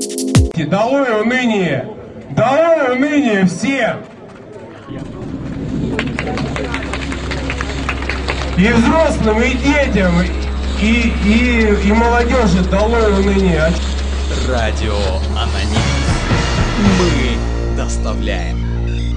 Долой уныние! Долой уныние всем! И взрослым, и детям, и молодежи долой уныние. Радио Аноним. Мы доставляем.